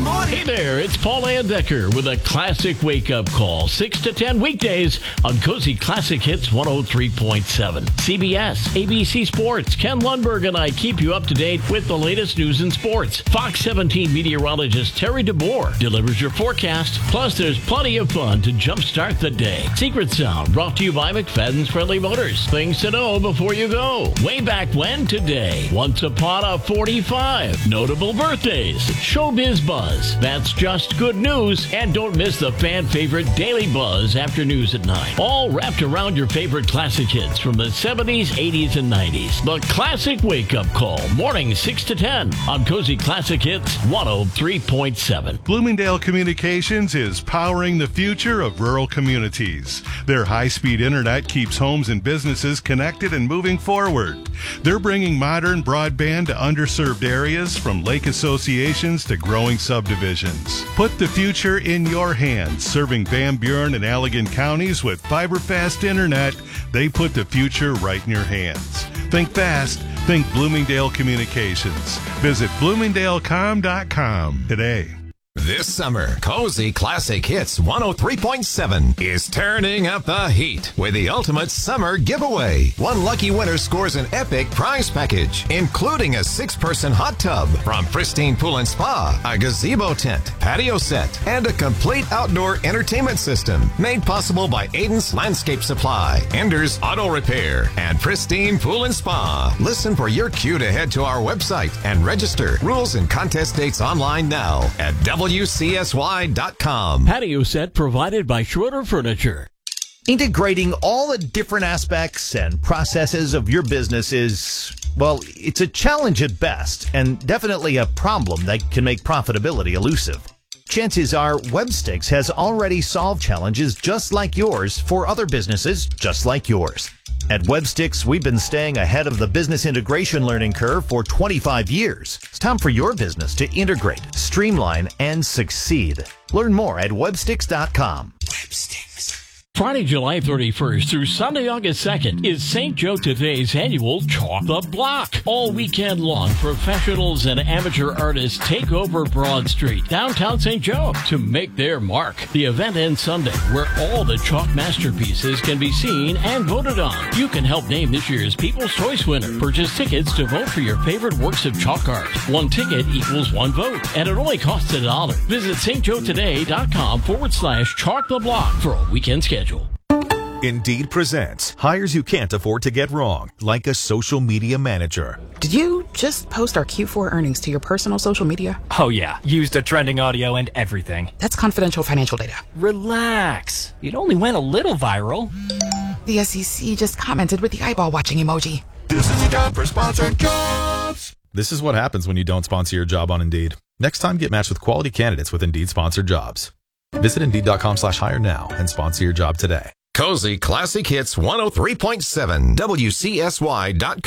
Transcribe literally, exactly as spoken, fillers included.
morning. Hey there, it's Paul Andecker with a classic wake-up call. six to ten weekdays on Cozy Classic Hits one oh three point seven. C B S, A B C Sports, Ken Lundberg and I keep you up to date with the latest news in sports. Fox seventeen meteorologist Terry DeBoer delivers your forecast. Plus, there's plenty of fun to jumpstart the day. Secret Sound brought to you by McFadden's Friendly Motors. Things to know before you go. Way back when today. Once upon a forty-five. Notable birthdays. Showbiz Buzz. That's just good news. And don't miss the fan favorite Daily Buzz after news at nine. All wrapped around your favorite classic hits from the seventies, eighties, and nineties. The Classic Wake Up Call. Morning six to ten on Cozy Classic Hits one oh three point seven. Bloomingdale Communications is powering the future of rural communities. Their high-speed internet keeps homes and businesses connected and moving forward. They're bringing modern broadband to underserved areas, from lake associations to growing subdivisions. Put the future in your hands. Serving Van Buren and Allegan counties with fiber-fast internet, they put the future right in your hands. Think fast. Think Bloomingdale Communications. Visit bloomingdale com dot com today. This summer, Cozy Classic Hits one oh three point seven is turning up the heat with the ultimate summer giveaway. One lucky winner scores an epic prize package, including a six-person hot tub from Pristine Pool and Spa, a gazebo tent, patio set, and a complete outdoor entertainment system made possible by Aiden's Landscape Supply, Ender's Auto Repair, and Pristine Pool and Spa. Listen for your cue to head to our website and register. Rules and contest dates online now at W C S Y dot com. Patio set provided by Schroeder Furniture. Integrating all the different aspects and processes of your business is, well, it's a challenge at best, and definitely a problem that can make profitability elusive. Chances are Webstix has already solved challenges just like yours for other businesses just like yours. At Webstix, we've been staying ahead of the business integration learning curve for twenty-five years. It's time for your business to integrate, streamline, and succeed. Learn more at webstix dot com. Webstix. Friday, July thirty-first through Sunday, August second is Saint Joe Today's annual Chalk the Block. All weekend long, professionals and amateur artists take over Broad Street, downtown Saint Joe, to make their mark. The event ends Sunday, where all the chalk masterpieces can be seen and voted on. You can help name this year's People's Choice winner. Purchase tickets to vote for your favorite works of chalk art. One ticket equals one vote, and it only costs a dollar. Visit st joe today dot com forward slash chalk the block for a weekend schedule. Indeed presents hires you can't afford to get wrong, like a social media manager. Did you just post our Q four earnings to your personal social media? Oh yeah, used a trending audio and everything. That's confidential financial data. Relax. It only went a little viral. The S E C just commented with the eyeball watching emoji. This is the time for sponsored jobs. This is what happens when you don't sponsor your job on Indeed. Next time, get matched with quality candidates with Indeed sponsored jobs. Visit Indeed dot com slash hire now and sponsor your job today. Cozy Classic Hits one oh three point seven, W C S Y dot com.